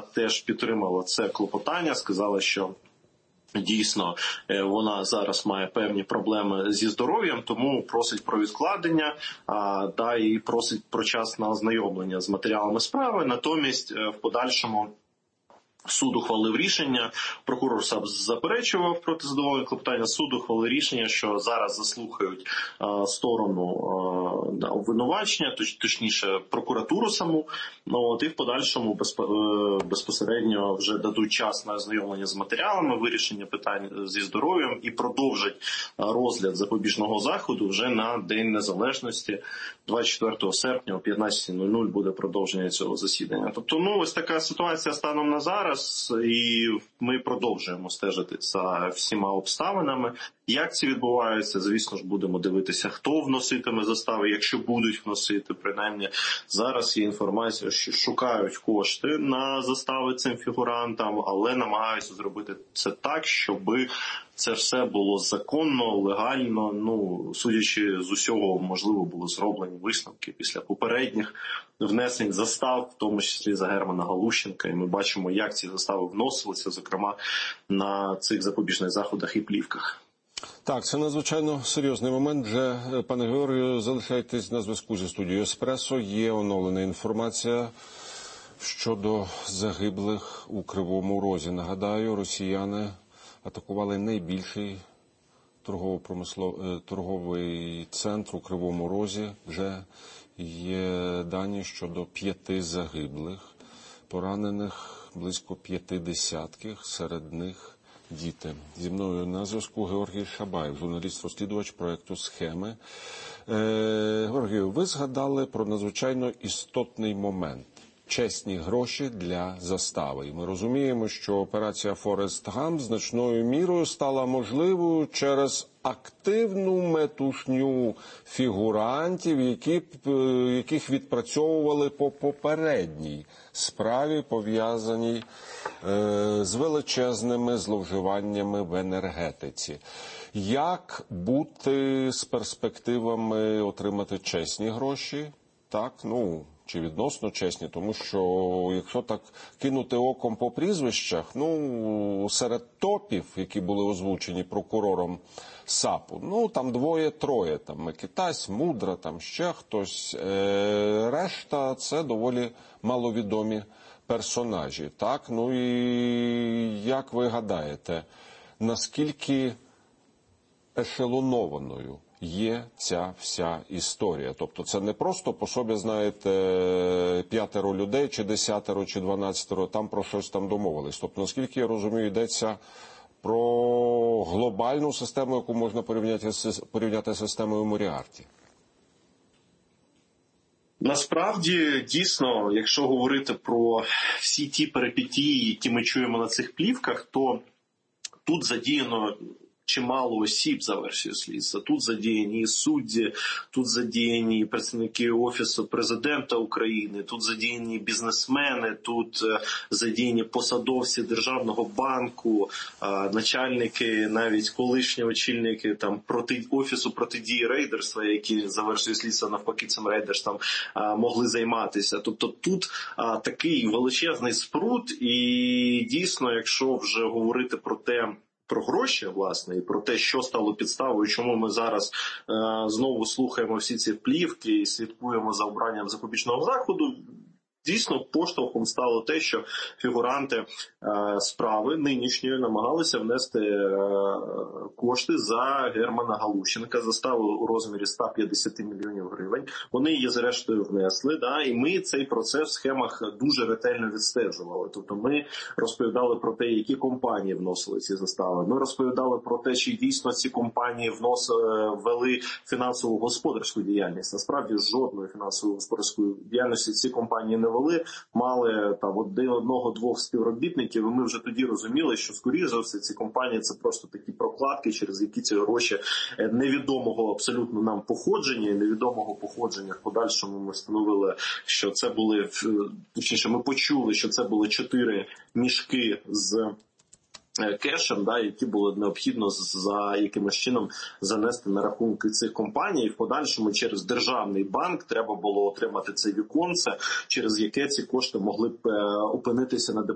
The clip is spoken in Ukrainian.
теж підтримала це клопотання, сказала, що дійсно вона зараз має певні проблеми зі здоров'ям, тому просить про відкладення і просить про час на ознайомлення з матеріалами справи. Натомість в подальшому суд ухвалив рішення, прокурор сам заперечував проти задоволення клопотання, суд ухвалив рішення, що зараз заслухають сторону обвинувачення, точніше прокуратуру саму, і в подальшому безпосередньо вже дадуть час на ознайомлення з матеріалами, вирішення питань зі здоров'ям і продовжать розгляд запобіжного заходу вже на День Незалежності. 24 серпня о 15:00 буде продовження цього засідання. Тобто, ось така ситуація станом на зараз, і ми продовжуємо стежити за всіма обставинами. Як це відбувається, звісно ж, будемо дивитися, хто вноситиме застави, якщо будуть вносити. Принаймні, зараз є інформація, що шукають кошти на застави цим фігурантам, але намагаються зробити це так, щоб це все було законно, легально. Судячи з усього, можливо, були зроблені висновки після попередніх внесень застав, в тому числі за Германа Галущенка. І ми бачимо, як ці застави вносилися, зокрема, на цих запобіжних заходах і плівках. Так, це надзвичайно серйозний момент. Вже, пане Георгію, залишайтесь на зв'язку зі студією «Еспресо». Є оновлена інформація щодо загиблих у Кривому Розі. Нагадаю, росіяни атакували найбільший торговий центр у Кривому Розі. Вже є дані щодо 5 загиблих, поранених близько 50, серед них діти. Зі мною на зв'язку Георгій Шабаєв, журналіст-розслідувач проєкту «Схеми». Георгію, ви згадали про надзвичайно істотний момент – чесні гроші для застави. І ми розуміємо, що операція «Форест Гамп» значною мірою стала можливою через активну метушню фігурантів, яких відпрацьовували по попередній справі, пов'язаній з величезними зловживаннями в енергетиці. Як бути з перспективами отримати чесні гроші? Так, чи відносно чесні, тому що якщо так кинути оком по прізвищах, серед топів, які були озвучені прокурором САПу, там 2-3, там Микитась, Мудра, там ще хтось, решта це доволі маловідомі персонажі, так? І як ви гадаєте, наскільки ешелонованою є ця вся історія? Тобто це не просто по собі, знаєте, 5 людей, чи 10, чи 12, там про щось там домовились. Тобто, наскільки я розумію, йдеться про глобальну систему, яку можна порівняти з системою Моріарті. Насправді, дійсно, якщо говорити про всі ті перипетії, які ми чуємо на цих плівках, то тут задіяно чимало осіб за версією слідства. Тут задіяні і судді, тут задіяні представники Офісу Президента України, тут задіяні бізнесмени, тут задіяні посадовці Державного банку, начальники, навіть колишні очільники Офісу протидії рейдерства, які за версією слідства навпаки цим рейдерством могли займатися. Тобто тут такий величезний спрут, і дійсно, якщо вже говорити про гроші, власне, і про те, що стало підставою, чому ми зараз знову слухаємо всі ці плівки і слідкуємо за обранням запобіжного заходу, дійсно поштовхом стало те, що фігуранти справи нинішньої намагалися внести кошти за Германа Галущенка, заставу у розмірі 150 мільйонів гривень. Вони її зрештою внесли, і ми цей процес в схемах дуже ретельно відстежували. Тобто ми розповідали про те, які компанії вносили ці застави. Ми розповідали про те, чи дійсно ці компанії вели фінансово-господарську діяльність. Насправді жодної фінансово-господарської діяльності ці компанії не вели, мали одного-двох співробітників, і ми вже тоді розуміли, що, скоріше за все, ці компанії – це просто такі прокладки, через які ці гроші невідомого абсолютно нам походження, і невідомого походження в подальшому ми встановили, що це були, точніше, ми почули, що це були 4 мішки з кешем, які було необхідно за якимось чином занести на рахунки цих компаній. І в подальшому через Державний банк треба було отримати це віконце, через яке ці кошти могли б опинитися на